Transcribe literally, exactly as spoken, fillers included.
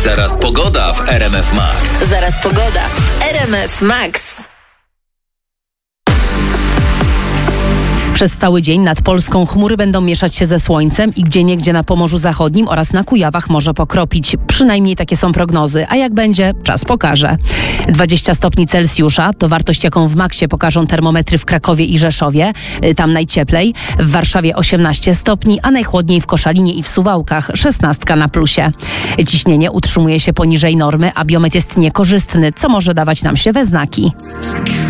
Zaraz pogoda w R M F Max. Zaraz pogoda w R M F Max. Przez cały dzień nad Polską chmury będą mieszać się ze słońcem i gdzieniegdzie na Pomorzu Zachodnim oraz na Kujawach może pokropić. Przynajmniej takie są prognozy. A jak będzie? Czas pokaże. dwadzieścia stopni Celsjusza to wartość, jaką w maksie pokażą termometry w Krakowie i Rzeszowie. Tam najcieplej. W Warszawie osiemnaście stopni, a najchłodniej w Koszalinie i w Suwałkach szesnaście na plusie. Ciśnienie utrzymuje się poniżej normy, a biometr jest niekorzystny, co może dawać nam się we znaki.